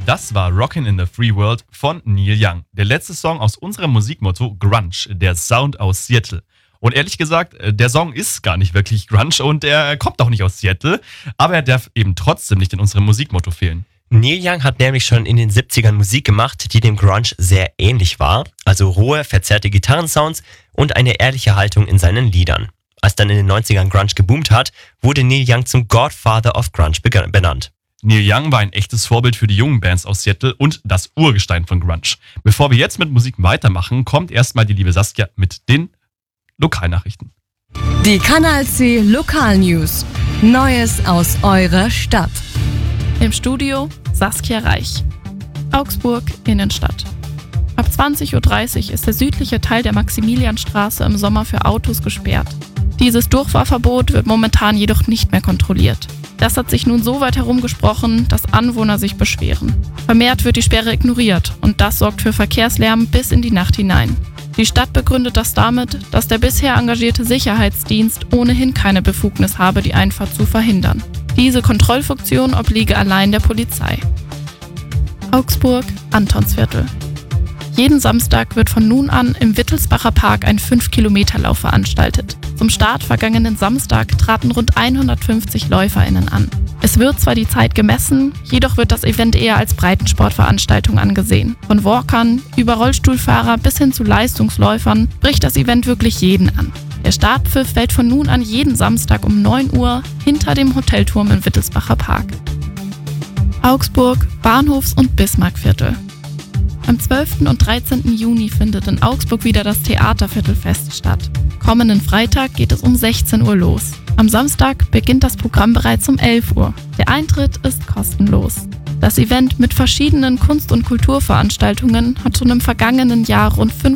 Das war Rockin' in the Free World von Neil Young. Der letzte Song aus unserem Musikmotto Grunge, der Sound aus Seattle. Und ehrlich gesagt, der Song ist gar nicht wirklich Grunge und er kommt auch nicht aus Seattle, aber er darf eben trotzdem nicht in unserem Musikmotto fehlen. Neil Young hat nämlich schon in den 70ern Musik gemacht, die dem Grunge sehr ähnlich war, also rohe, verzerrte Gitarrensounds und eine ehrliche Haltung in seinen Liedern. Als dann in den 90ern Grunge geboomt hat, wurde Neil Young zum Godfather of Grunge benannt. Neil Young war ein echtes Vorbild für die jungen Bands aus Seattle und das Urgestein von Grunge. Bevor wir jetzt mit Musik weitermachen, kommt erstmal die liebe Saskia mit den Lokalnachrichten. Die Kanal C Lokalnews. Neues aus eurer Stadt. Im Studio Saskia Reich. Augsburg, Innenstadt. Ab 20.30 Uhr ist der südliche Teil der Maximilianstraße im Sommer für Autos gesperrt. Dieses Durchfahrverbot wird momentan jedoch nicht mehr kontrolliert. Das hat sich nun so weit herumgesprochen, dass Anwohner sich beschweren. Vermehrt wird die Sperre ignoriert und das sorgt für Verkehrslärm bis in die Nacht hinein. Die Stadt begründet das damit, dass der bisher engagierte Sicherheitsdienst ohnehin keine Befugnis habe, die Einfahrt zu verhindern. Diese Kontrollfunktion obliege allein der Polizei. Augsburg, Antonsviertel. Jeden Samstag wird von nun an im Wittelsbacher Park ein 5-Kilometer-Lauf veranstaltet. Zum Start vergangenen Samstag traten rund 150 LäuferInnen an. Es wird zwar die Zeit gemessen, jedoch wird das Event eher als Breitensportveranstaltung angesehen. Von Walkern über Rollstuhlfahrer bis hin zu Leistungsläufern bricht das Event wirklich jeden an. Der Startpfiff fällt von nun an jeden Samstag um 9 Uhr hinter dem Hotelturm im Wittelsbacher Park. Augsburg, Bahnhofs- und Bismarckviertel. Am 12. und 13. Juni findet in Augsburg wieder das Theaterviertelfest statt. Kommenden Freitag geht es um 16 Uhr los. Am Samstag beginnt das Programm bereits um 11 Uhr. Der Eintritt ist kostenlos. Das Event mit verschiedenen Kunst- und Kulturveranstaltungen hat schon im vergangenen Jahr rund